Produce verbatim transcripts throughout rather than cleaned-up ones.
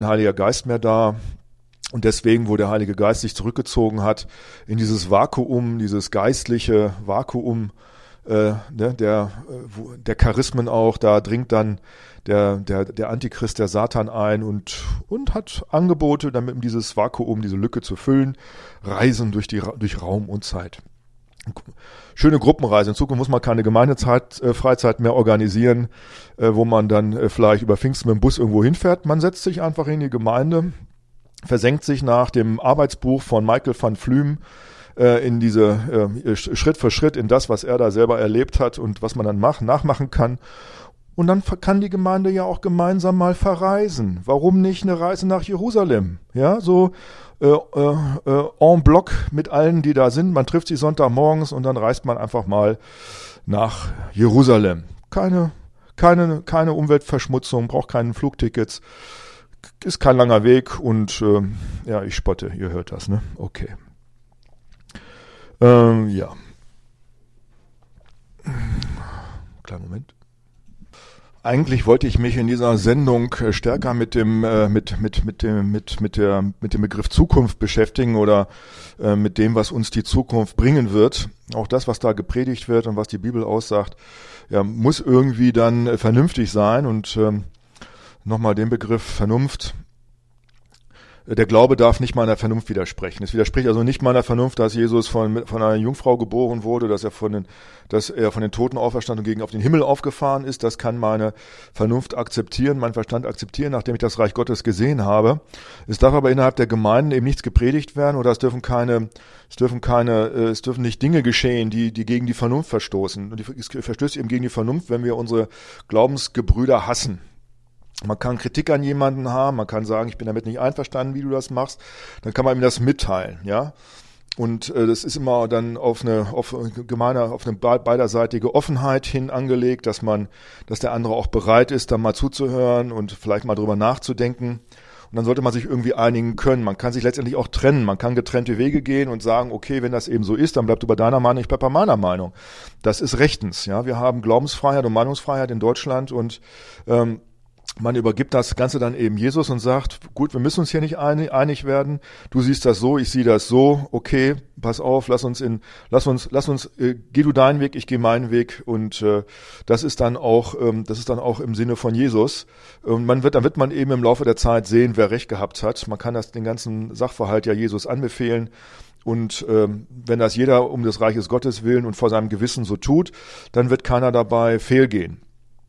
Heiliger Geist mehr da. Und deswegen, wo der Heilige Geist sich zurückgezogen hat in dieses Vakuum, dieses geistliche Vakuum äh, ne, der, wo, der Charismen auch, da dringt dann der, der, der Antichrist, der Satan ein und, und hat Angebote, damit um dieses Vakuum, diese Lücke zu füllen, Reisen durch, die, durch Raum und Zeit. Schöne Gruppenreise. In Zukunft muss man keine Gemeindezeit, äh, Freizeit mehr organisieren, äh, wo man dann äh, vielleicht über Pfingsten mit dem Bus irgendwo hinfährt. Man setzt sich einfach in die Gemeinde, versenkt sich nach dem Arbeitsbuch von Michael van Flüm äh, in diese äh, Schritt für Schritt in das, was er da selber erlebt hat und was man dann machen, nachmachen kann. Und dann kann die Gemeinde ja auch gemeinsam mal verreisen. Warum nicht eine Reise nach Jerusalem? Ja, so äh, äh, en bloc mit allen, die da sind. Man trifft sich Sonntagmorgens und dann reist man einfach mal nach Jerusalem. Keine, keine, keine Umweltverschmutzung, braucht keine Flugtickets. Ist kein langer Weg und äh, ja, ich spotte, ihr hört das, ne? Okay. Ähm, ja. Kleinen Moment. Eigentlich wollte ich mich in dieser Sendung stärker mit dem äh, mit mit mit dem mit mit der mit dem Begriff Zukunft beschäftigen oder äh, mit dem, was uns die Zukunft bringen wird. Auch das, was da gepredigt wird und was die Bibel aussagt, ja, muss irgendwie dann äh, vernünftig sein und ähm, nochmal den Begriff Vernunft. Der Glaube darf nicht meiner Vernunft widersprechen. Es widerspricht also nicht meiner Vernunft, dass Jesus von, von einer Jungfrau geboren wurde, dass er von den, dass er von den Toten auferstand und gegen auf den Himmel aufgefahren ist. Das kann meine Vernunft akzeptieren, mein Verstand akzeptieren, nachdem ich das Reich Gottes gesehen habe. Es darf aber innerhalb der Gemeinden eben nichts gepredigt werden oder es dürfen keine, es dürfen keine, es dürfen nicht Dinge geschehen, die, die gegen die Vernunft verstoßen. Und die, es verstößt eben gegen die Vernunft, wenn wir unsere Glaubensgebrüder hassen. Man kann Kritik an jemanden haben, man kann sagen, ich bin damit nicht einverstanden, wie du das machst, dann kann man ihm das mitteilen, ja. Und äh, das ist immer dann auf eine auf gemeine, auf eine beiderseitige Offenheit hin angelegt, dass man, dass der andere auch bereit ist, da mal zuzuhören und vielleicht mal drüber nachzudenken. Und dann sollte man sich irgendwie einigen können. Man kann sich letztendlich auch trennen. Man kann getrennte Wege gehen und sagen, okay, wenn das eben so ist, dann bleib du bei deiner Meinung, ich bleib bei meiner Meinung. Das ist rechtens, ja. Wir haben Glaubensfreiheit und Meinungsfreiheit in Deutschland und ähm, man übergibt das Ganze dann eben Jesus und sagt, gut, wir müssen uns hier nicht einig werden. Du siehst das so, ich sehe das so. Okay, pass auf, lass uns in, lass uns, lass uns, äh, geh du deinen Weg, ich gehe meinen Weg. Und äh, das ist dann auch, ähm, das ist dann auch im Sinne von Jesus. Und man wird, dann wird man eben im Laufe der Zeit sehen, wer recht gehabt hat. Man kann das den ganzen Sachverhalt ja Jesus anbefehlen. Und ähm, wenn das jeder um des Reiches Gottes willen und vor seinem Gewissen so tut, dann wird keiner dabei fehlgehen.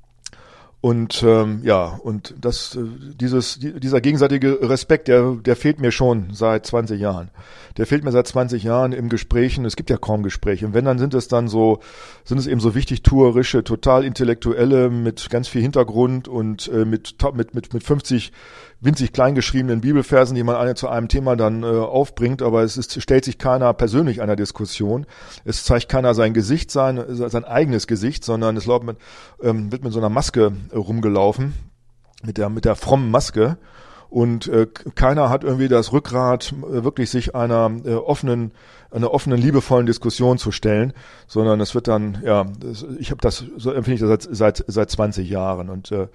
Und ähm, ja, und das, äh, dieses, die, dieser gegenseitige Respekt, der, der fehlt mir schon seit zwanzig Jahren. Der fehlt mir seit zwanzig Jahren im Gesprächen. Es gibt ja kaum Gespräche. Und wenn, dann sind es dann so, sind es eben so wichtigtuerische, total intellektuelle mit ganz viel Hintergrund und äh, mit mit mit mit fünfzig winzig kleingeschriebenen Bibelversen, die man eine zu einem Thema dann äh, aufbringt, aber es ist, stellt sich keiner persönlich einer Diskussion. Es zeigt keiner sein Gesicht, sein sein eigenes Gesicht, sondern es läuft mit, ähm, wird mit so einer Maske äh, rumgelaufen, mit der mit der frommen Maske. Und äh, keiner hat irgendwie das Rückgrat, äh, wirklich sich einer äh, offenen, einer offenen, liebevollen Diskussion zu stellen, sondern es wird dann, ja, das, ich habe das, so empfinde ich das seit seit, seit zwanzig Jahren und äh,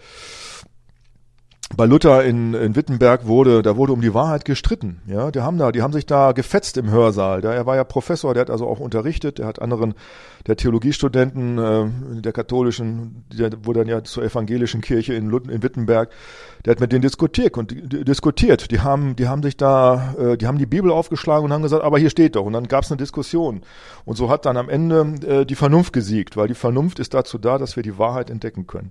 bei Luther in, in Wittenberg wurde, da wurde um die Wahrheit gestritten, ja, die haben da, die haben sich da gefetzt im Hörsaal, da, er war ja Professor, der hat also auch unterrichtet, der hat anderen, der Theologiestudenten, äh, der katholischen, der wurde dann ja zur evangelischen Kirche in, Lut, in Wittenberg, der hat mit denen diskutiert und die, diskutiert, die haben, die haben sich da, äh, die haben die Bibel aufgeschlagen und haben gesagt, aber hier steht doch, und dann gab es eine Diskussion und so hat dann am Ende äh, die Vernunft gesiegt, weil die Vernunft ist dazu da, dass wir die Wahrheit entdecken können.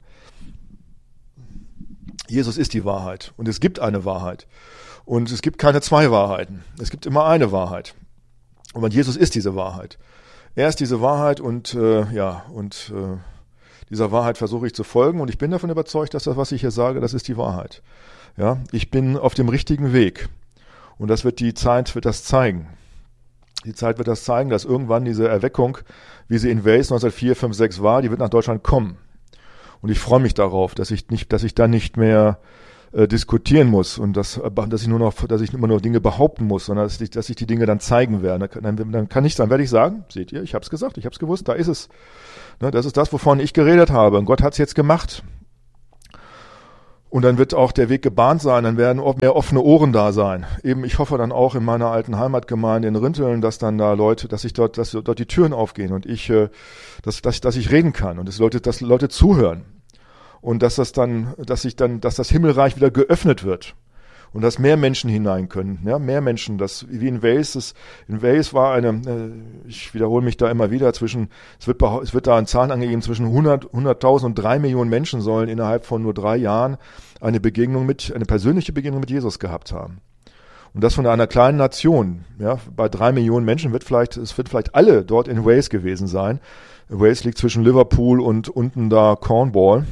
Jesus ist die Wahrheit und es gibt eine Wahrheit und es gibt keine zwei Wahrheiten. Es gibt immer eine Wahrheit und Jesus ist diese Wahrheit. Er ist diese Wahrheit und äh, ja und äh, dieser Wahrheit versuche ich zu folgen und ich bin davon überzeugt, dass das, was ich hier sage, das ist die Wahrheit. Ja, ich bin auf dem richtigen Weg und das wird die Zeit wird das zeigen. Die Zeit wird das zeigen, dass irgendwann diese Erweckung, wie sie in Wales neunzehnhundertvier, fünf, sechs war, die wird nach Deutschland kommen. Und ich freue mich darauf, dass ich nicht, dass ich dann nicht mehr äh, diskutieren muss und dass, dass ich nur noch, dass ich immer nur Dinge behaupten muss, sondern dass ich, dass ich die Dinge dann zeigen werde. Dann, dann kann ich, dann werde ich sagen, seht ihr, ich habe es gesagt, ich habe es gewusst, da ist es. Ne, das ist das, wovon ich geredet habe. Und Gott hat es jetzt gemacht. Und dann wird auch der Weg gebahnt sein, dann werden auch mehr offene Ohren da sein. Eben, ich hoffe dann auch in meiner alten Heimatgemeinde in Rinteln, dass dann da Leute, dass ich dort, dass dort die Türen aufgehen und ich, äh, dass, dass, dass ich reden kann und dass Leute, dass Leute zuhören. Und dass das dann, dass sich dann, dass das Himmelreich wieder geöffnet wird. Und dass mehr Menschen hinein können, ja, mehr Menschen, das, wie in Wales, das, in Wales war eine, äh, ich wiederhole mich da immer wieder, zwischen, es wird, es wird da an Zahlen angegeben, zwischen hundert, hunderttausend und drei Millionen Menschen sollen innerhalb von nur drei Jahren eine Begegnung mit, eine persönliche Begegnung mit Jesus gehabt haben. Und das von einer kleinen Nation, ja, bei drei Millionen Menschen wird vielleicht, es wird vielleicht alle dort in Wales gewesen sein. Wales liegt zwischen Liverpool und unten da Cornwall.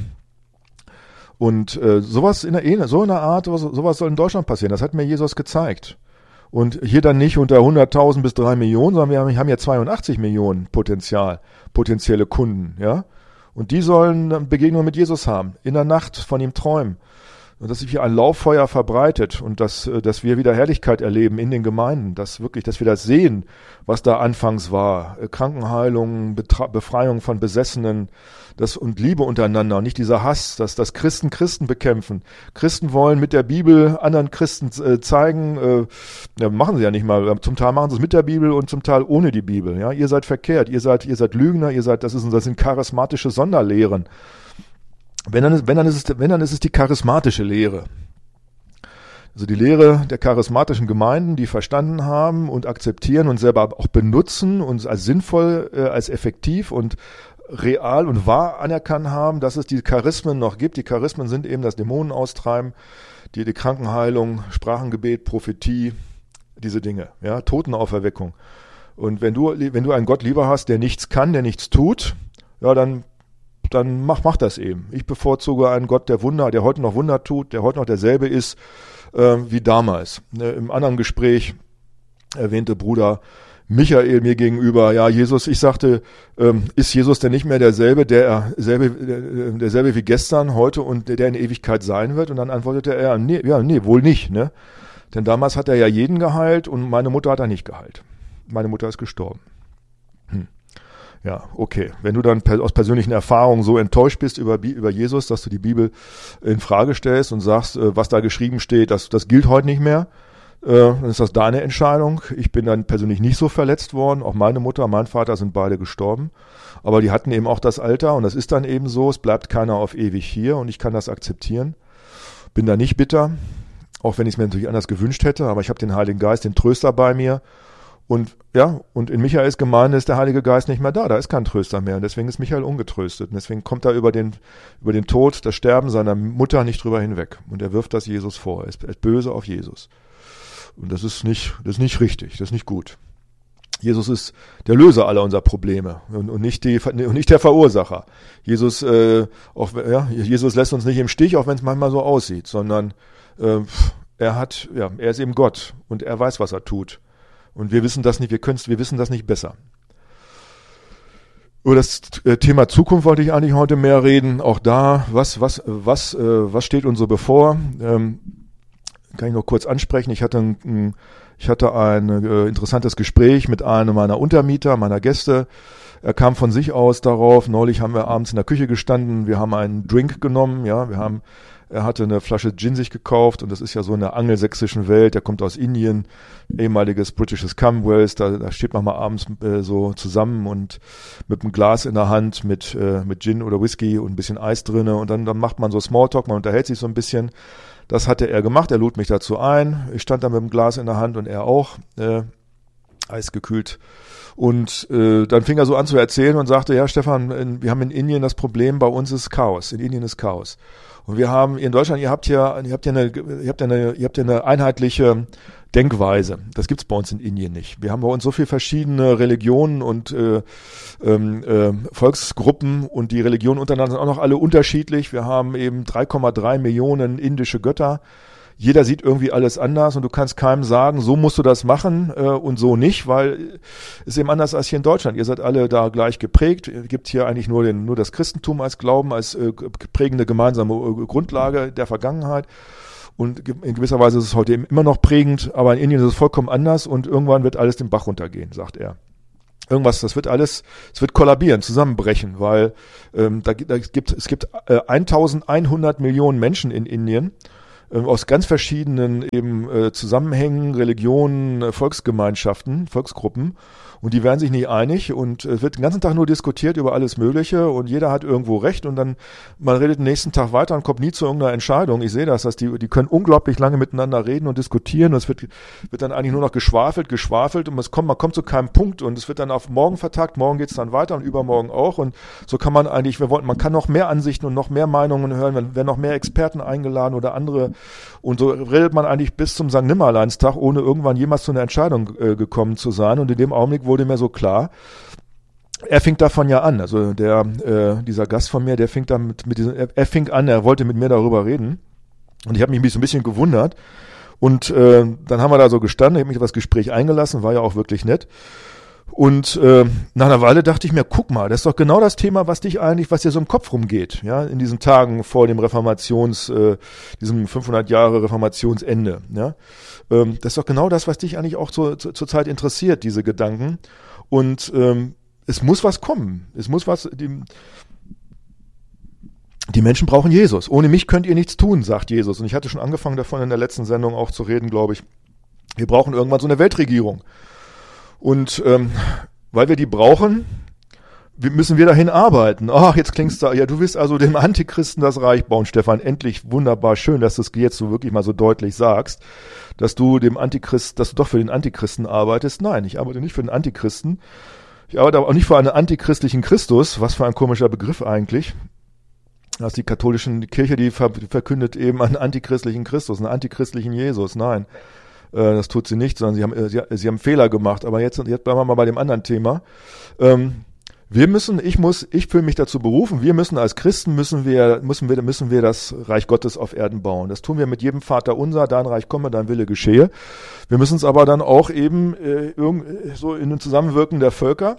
Und äh, sowas in der so in der Art, sowas, sowas soll in Deutschland passieren. Das hat mir Jesus gezeigt. Und hier dann nicht unter hunderttausend bis drei Millionen, sondern wir haben, wir haben ja zweiundachtzig Millionen Potenzial, potenzielle Kunden, ja. Und die sollen Begegnungen mit Jesus haben, in der Nacht von ihm träumen. Und dass sich hier ein Lauffeuer verbreitet und dass, dass wir wieder Herrlichkeit erleben in den Gemeinden, dass wirklich, dass wir das sehen, was da anfangs war. Krankenheilung, Betra- Befreiung von Besessenen, das und Liebe untereinander und nicht dieser Hass, dass, dass Christen Christen bekämpfen. Christen wollen mit der Bibel anderen Christen äh, zeigen, äh, ja, machen sie ja nicht mal, zum Teil machen sie es mit der Bibel und zum Teil ohne die Bibel. Ja, ihr seid verkehrt, ihr seid, ihr seid Lügner, ihr seid, das ist, das sind charismatische Sonderlehren. Wenn dann, ist, wenn, dann ist es, wenn dann ist es die charismatische Lehre. Also die Lehre der charismatischen Gemeinden, die verstanden haben und akzeptieren und selber auch benutzen und als sinnvoll, äh, als effektiv und real und wahr anerkannt haben, dass es die Charismen noch gibt. Die Charismen sind eben das Dämonen austreiben, die, die Krankenheilung, Sprachengebet, Prophetie, diese Dinge, ja, Totenauferweckung. Und wenn du, wenn du einen Gott lieber hast, der nichts kann, der nichts tut, ja, dann dann mach, mach das eben. Ich bevorzuge einen Gott, der Wunder, der heute noch Wunder tut, der heute noch derselbe ist äh, wie damals. Ne, im anderen Gespräch erwähnte Bruder Michael mir gegenüber, ja, Jesus, ich sagte, ähm, ist Jesus denn nicht mehr derselbe, der, derselbe, der, derselbe wie gestern, heute und der, der in Ewigkeit sein wird? Und dann antwortete er, nee, ja, nee, wohl nicht, ne? Denn damals hat er ja jeden geheilt und meine Mutter hat er nicht geheilt. Meine Mutter ist gestorben. Hm. Ja, okay. Wenn du dann per, aus persönlichen Erfahrungen so enttäuscht bist über, über Jesus, dass du die Bibel in Frage stellst und sagst, äh, was da geschrieben steht, das, das gilt heute nicht mehr, äh, dann ist das deine Entscheidung. Ich bin dann persönlich nicht so verletzt worden. Auch meine Mutter, mein Vater sind beide gestorben. Aber die hatten eben auch das Alter und das ist dann eben so. Es bleibt keiner auf ewig hier und ich kann das akzeptieren. Bin da nicht bitter, auch wenn ich es mir natürlich anders gewünscht hätte. Aber ich habe den Heiligen Geist, den Tröster bei mir. Und ja, und in Michaels Gemeinde ist der Heilige Geist nicht mehr da, da ist kein Tröster mehr und deswegen ist Michael ungetröstet und deswegen kommt er über den, über den Tod, das Sterben seiner Mutter nicht drüber hinweg und er wirft das Jesus vor, er ist, er ist böse auf Jesus und das ist nicht, das ist nicht richtig, das ist nicht gut. Jesus ist der Löser aller unserer Probleme und, und, nicht, die, und nicht der Verursacher. Jesus, äh, auch, ja, Jesus lässt uns nicht im Stich, auch wenn es manchmal so aussieht, sondern äh, er hat, ja, er ist eben Gott und er weiß, was er tut. Und wir wissen das nicht, wir können wir wissen das nicht besser. Über das Thema Zukunft wollte ich eigentlich heute mehr reden. Auch da, was, was, was, äh, was steht uns so bevor? Ähm, kann ich noch kurz ansprechen. Ich hatte ein, ich hatte ein äh, interessantes Gespräch mit einem meiner Untermieter, meiner Gäste. Er kam von sich aus darauf. Neulich haben wir abends in der Küche gestanden. Wir haben einen Drink genommen, ja, wir haben Er hatte eine Flasche Gin sich gekauft und das ist ja so in der angelsächsischen Welt, der kommt aus Indien, ehemaliges britisches Commonwealth, da, da steht man mal abends äh, so zusammen und mit einem Glas in der Hand mit äh, mit Gin oder Whisky und ein bisschen Eis drinne und dann, dann macht man so Smalltalk, man unterhält sich so ein bisschen. Das hatte er gemacht, er lud mich dazu ein, ich stand da mit dem Glas in der Hand und er auch, äh, eisgekühlt. Und äh, dann fing er so an zu erzählen und sagte, ja Stefan, in, wir haben in Indien das Problem, bei uns ist Chaos, in Indien ist Chaos. Und wir haben in Deutschland, ihr habt ja, ihr habt ja eine, ihr habt ja eine, ihr habt ja eine einheitliche Denkweise. Das gibt's bei uns in Indien nicht. Wir haben bei uns so viele verschiedene Religionen und äh, äh, Volksgruppen und die Religionen untereinander sind auch noch alle unterschiedlich. Wir haben eben drei Komma drei Millionen indische Götter. Jeder sieht irgendwie alles anders und du kannst keinem sagen, so musst du das machen äh, und so nicht, weil es ist eben anders als hier in Deutschland. Ihr seid alle da gleich geprägt. Es gibt hier eigentlich nur, den, nur das Christentum als Glauben, als äh, prägende gemeinsame äh, Grundlage der Vergangenheit. Und in gewisser Weise ist es heute eben immer noch prägend, aber in Indien ist es vollkommen anders und irgendwann wird alles den Bach runtergehen, sagt er. Irgendwas, das wird alles, es wird kollabieren, zusammenbrechen, weil ähm, da, da gibt, es gibt äh, eintausendeinhundert Millionen Menschen in Indien, äh, aus ganz verschiedenen eben äh, Zusammenhängen, Religionen, äh, Volksgemeinschaften, Volksgruppen. Und die werden sich nicht einig und es wird den ganzen Tag nur diskutiert über alles Mögliche und jeder hat irgendwo recht und dann, man redet den nächsten Tag weiter und kommt nie zu irgendeiner Entscheidung. Ich sehe das, dass die, die können unglaublich lange miteinander reden und diskutieren und es wird, wird dann eigentlich nur noch geschwafelt, geschwafelt und es kommt, man kommt zu keinem Punkt und es wird dann auf morgen vertagt, morgen geht's dann weiter und übermorgen auch und so kann man eigentlich, wir wollen, man kann noch mehr Ansichten und noch mehr Meinungen hören, wenn, werden noch mehr Experten eingeladen oder andere und so redet man eigentlich bis zum Sankt Nimmerleinstag, ohne irgendwann jemals zu einer Entscheidung äh, gekommen zu sein und in dem Augenblick, wo wurde mir so klar, er fing davon ja an, also der, äh, dieser Gast von mir, der fing damit, mit diesem, er, er fing an, er wollte mit mir darüber reden und ich habe mich so ein bisschen gewundert und äh, dann haben wir da so gestanden, ich habe mich auf das Gespräch eingelassen, war ja auch wirklich nett und äh, nach einer Weile dachte ich mir, guck mal, das ist doch genau das Thema, was dich eigentlich, was dir so im Kopf rumgeht, ja, in diesen Tagen vor dem Reformations, äh, diesem fünfhundert Jahre Reformationsende, ja. Ähm, das ist doch genau das, was dich eigentlich auch zur, zur, zur Zeit interessiert, diese Gedanken. Und ähm, es muss was kommen. Es muss was, die, die Menschen brauchen Jesus. Ohne mich könnt ihr nichts tun, sagt Jesus. Und ich hatte schon angefangen davon in der letzten Sendung auch zu reden, glaube ich. Wir brauchen irgendwann so eine Weltregierung. Und ähm, weil wir die brauchen, müssen wir dahin arbeiten. Ach, jetzt klingt's da, ja, du willst also dem Antichristen das Reich bauen, Stefan. Endlich wunderbar, schön, dass du es jetzt so wirklich mal so deutlich sagst, dass du dem Antichrist, dass du doch für den Antichristen arbeitest. Nein, ich arbeite nicht für den Antichristen. Ich arbeite aber auch nicht für einen antichristlichen Christus. Was für ein komischer Begriff eigentlich. Das ist die katholische Kirche, die verkündet eben einen antichristlichen Christus, einen antichristlichen Jesus. Nein, das tut sie nicht, sondern sie haben, sie, sie haben Fehler gemacht. Aber jetzt, jetzt bleiben wir mal bei dem anderen Thema. Ähm, Wir müssen, ich muss, ich fühle mich dazu berufen, wir müssen als Christen, müssen wir, müssen wir, müssen wir das Reich Gottes auf Erden bauen. Das tun wir mit jedem Vater unser, dein Reich komme, dein Wille geschehe. Wir müssen es aber dann auch eben äh, irgend, so in dem Zusammenwirken der Völker,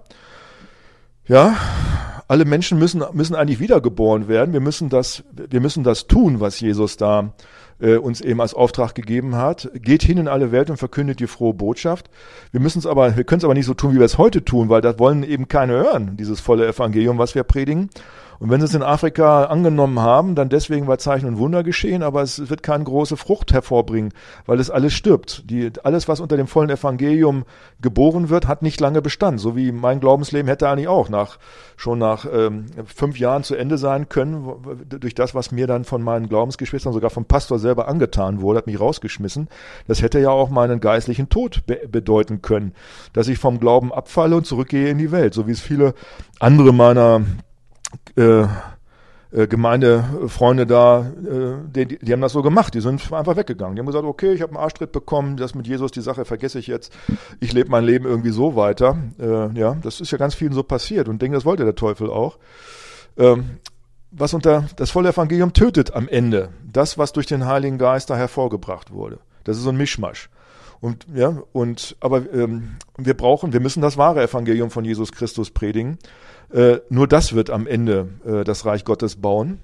ja, alle Menschen müssen, müssen eigentlich wiedergeboren werden. Wir müssen das, wir müssen das tun, was Jesus da äh, uns eben als Auftrag gegeben hat. Geht hin in alle Welt und verkündet die frohe Botschaft. Wir müssen es aber, wir können es aber nicht so tun, wie wir es heute tun, weil das wollen eben keine hören, dieses volle Evangelium, was wir predigen. Und wenn sie es in Afrika angenommen haben, dann deswegen, weil Zeichen und Wunder geschehen, aber es wird keine große Frucht hervorbringen, weil es alles stirbt. Die, alles, was unter dem vollen Evangelium geboren wird, hat nicht lange Bestand. So wie mein Glaubensleben hätte eigentlich auch nach, schon nach ähm, fünf Jahren zu Ende sein können, durch das, was mir dann von meinen Glaubensgeschwistern, sogar vom Pastor selber angetan wurde, hat mich rausgeschmissen. Das hätte ja auch meinen geistlichen Tod be- bedeuten können, dass ich vom Glauben abfalle und zurückgehe in die Welt, so wie es viele andere meiner Äh, äh, Gemeindefreunde da, äh, die, die haben das so gemacht, die sind einfach weggegangen. Die haben gesagt, okay, ich habe einen Arschtritt bekommen, das mit Jesus, die Sache vergesse ich jetzt, ich lebe mein Leben irgendwie so weiter. Äh, ja, das ist ja ganz vielen so passiert und denke, das wollte der Teufel auch. Ähm, was unter das volle Evangelium tötet am Ende, das, was durch den Heiligen Geist da hervorgebracht wurde. Das ist so ein Mischmasch. Und ja, und aber ähm, wir brauchen, wir müssen das wahre Evangelium von Jesus Christus predigen. Äh, nur das wird am Ende äh, das Reich Gottes bauen.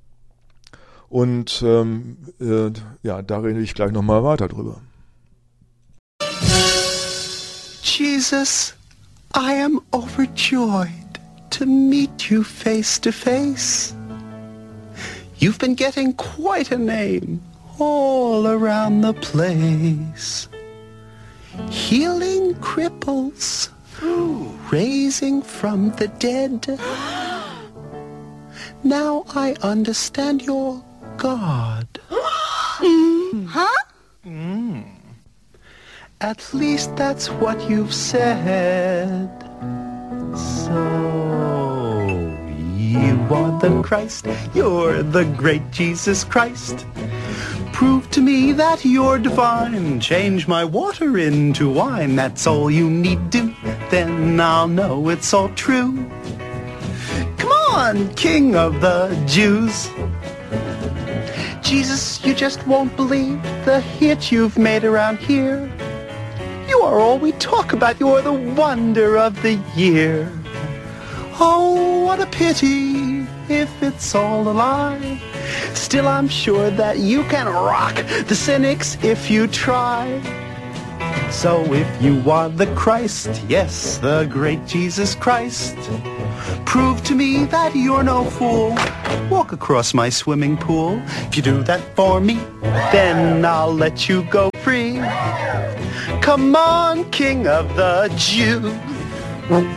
Und ähm, äh, ja, da rede ich gleich nochmal weiter drüber. Jesus, I am overjoyed to meet you face to face. You've been getting quite a name all around the place. Healing cripples, raising from the dead. Now I understand your God. Mm. Huh? Mm. At least that's what you've said. So, you are the Christ, you're the great Jesus Christ. Prove to me that you're divine. Change my water into wine. That's all you need do. Then I'll know it's all true. Come on, King of the Jews. Jesus, you just won't believe the hit you've made around here. You are all we talk about. You're the wonder of the year. Oh, what a pity if it's all a lie. Still, I'm sure that you can rock the cynics if you try. So if you are the Christ, yes, the great Jesus Christ, prove to me that you're no fool. Walk across my swimming pool. If you do that for me, then I'll let you go free. Come on, King of the Jews.